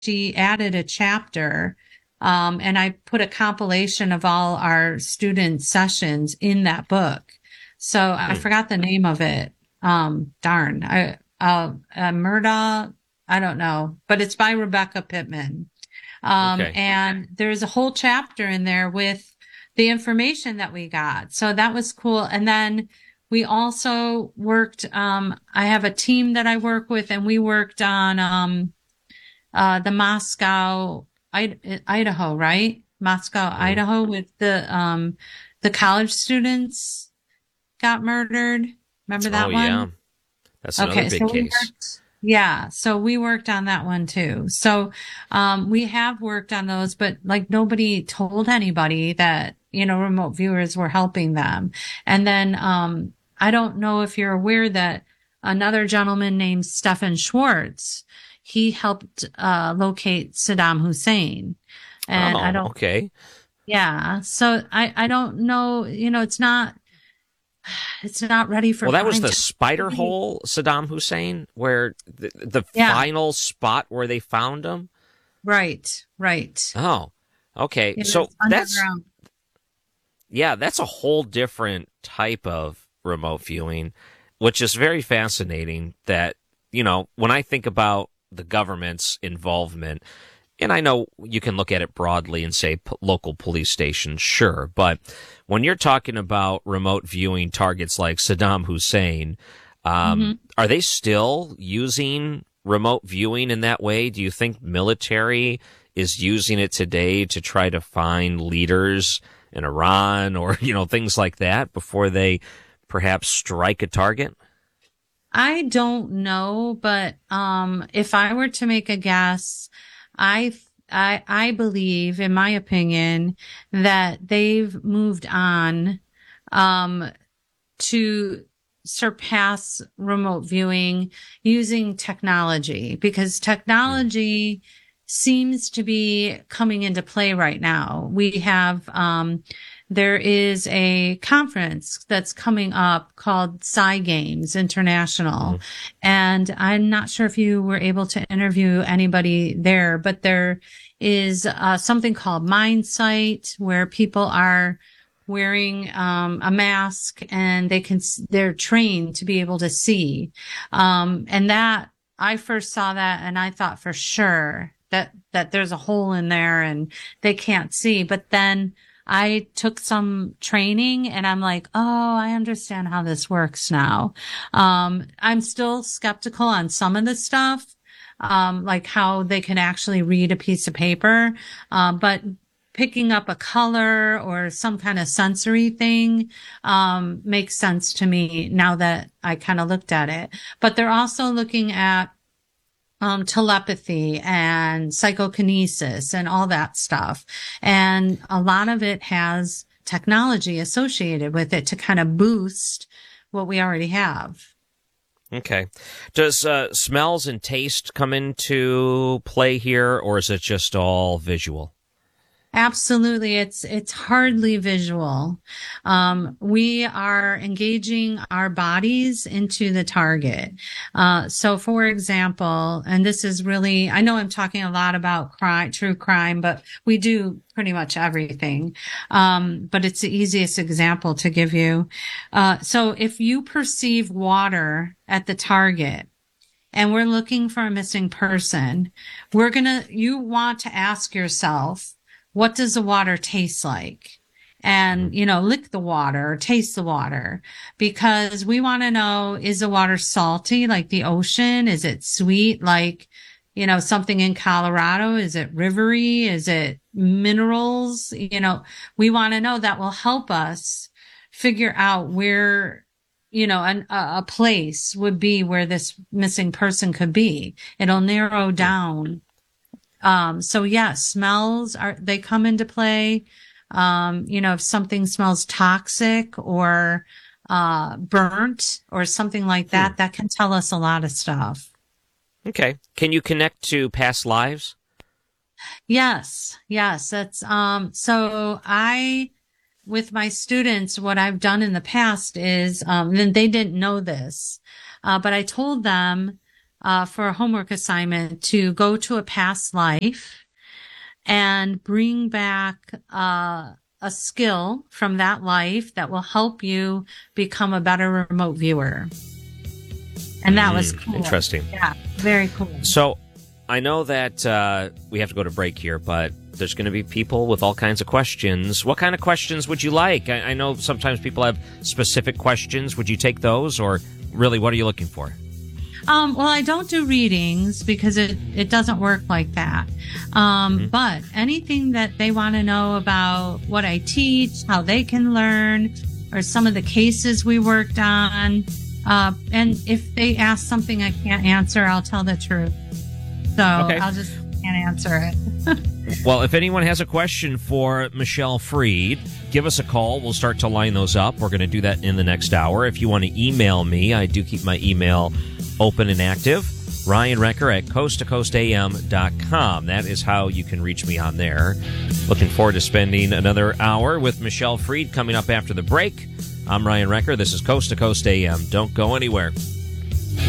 she added a chapter, and I put a compilation of all our student sessions in that book. So I Hmm. forgot the name of it. Darn, Murda, I don't know, but it's by Rebecca Pittman. Okay. And there's a whole chapter in there with the information that we got. So that was cool. And then we also worked, I have a team that I work with, and we worked on, the Moscow, Idaho, right? Moscow, Hmm. Idaho, with the college students got murdered. Remember Oh, that yeah. one? That's another Okay, big so we case. worked, yeah, so we worked on that one too. So, we have worked on those, but like nobody told anybody that, remote viewers were helping them. And then, I don't know if you're aware that another gentleman named Stefan Schwartz, he helped, locate Saddam Hussein. And I Oh, don't, okay. yeah, so I don't know, it's not ready for Well, that was prime the time spider TV. hole, Saddam Hussein, where the Yeah, final spot where they found him. right, right. Oh, okay. It So was underground. that's a whole different type of remote viewing, which is very fascinating. That, when I think about the government's involvement, and I know you can look at it broadly and say local police stations, sure, but when you're talking about remote viewing targets like Saddam Hussein, Hmm. are they still using remote viewing in that way? Do you think military is using it today to try to find leaders in Iran or, things like that before they perhaps strike a target? I don't know, but if I were to make a guess, I believe, in my opinion, that they've moved on um, to surpass remote viewing using technology, because Hmm. technology seems to be coming into play right now. We have, there is a conference that's coming up called Sci Games International. Hmm. And I'm not sure if you were able to interview anybody there, but there is something called Mindsight, where people are wearing a mask, and they're trained to be able to see. And that, I first saw that and I thought for sure that there's a hole in there and they can't see. But then I took some training and I'm like, oh, I understand how this works now. I'm still skeptical on some of the stuff, like how they can actually read a piece of paper. But picking up a color or some kind of sensory thing, makes sense to me now that I kind of looked at it. But they're also looking at telepathy and psychokinesis and all that stuff. And a lot of it has technology associated with it to kind of boost what we already have. Okay. Does smells and taste come into play here, or is it just all visual? Absolutely. It's hardly visual. We are engaging our bodies into the target. So for example, and this is really, I know I'm talking a lot about crime, true crime, but we do pretty much everything. But it's the easiest example to give you. So if you perceive water at the target, and we're looking for a missing person, you want to ask yourself, what does the water taste like? Hmm. And, lick the water or taste the water, because we want to know, is the water salty like the ocean? Is it sweet like, something in Colorado? Is it rivery? Is it minerals? We want to know. That will help us figure out where, a place would be where this missing person could be. It'll narrow Hmm. down. So yeah, they come into play. If something smells toxic or, burnt or something like Hmm. that, that can tell us a lot of stuff. Okay. Can you connect to past lives? Yes, yes. So with my students, what I've done in the past is, and they didn't know this, but I told them for a homework assignment to go to a past life and bring back a skill from that life that will help you become a better remote viewer. And that was cool. Interesting. Yeah, very cool. So I know that we have to go to break here, but there's going to be people with all kinds of questions. What kind of questions would you like? I know sometimes people have specific questions. Would you take those, or really, what are you looking for? Well, I don't do readings because it doesn't work like that. But anything that they want to know about what I teach, how they can learn, or some of the cases we worked on. And if they ask something I can't answer, I'll tell the truth. So I'll just can't answer it. Well, if anyone has a question for Michelle Freed, give us a call. We'll start to line those up. We're going to do that in the next hour. If you want to email me, I do keep my email open and active. Ryan Recker at coasttocoastam.com. That is how you can reach me on there. Looking forward to spending another hour with Michelle Freed coming up after the break. I'm Ryan Recker. This is Coast to Coast AM. Don't go anywhere.